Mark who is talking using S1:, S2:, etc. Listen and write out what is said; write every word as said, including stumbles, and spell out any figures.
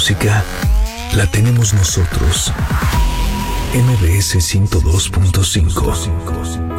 S1: música la tenemos nosotros. M B S ciento dos punto cinco.